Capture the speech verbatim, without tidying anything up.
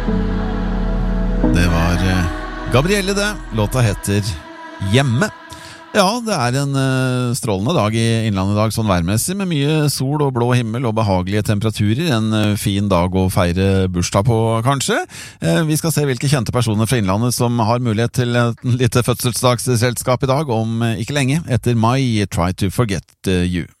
Det var Gabrielle det. Låta heter Hjemme. Ja, det er en uh, strålende dag i Innlandet i dag, sånn værmessig, med mye sol og blå himmel og behagelige temperaturer. En uh, fin dag å feire bursdag på, kanskje. Uh, vi skal se hvilke kjente personer fra Innlandet som har mulighet til et lite fødselsdagsselskap i dag, om uh, ikke lenge, etter My Try to Forget uh, You.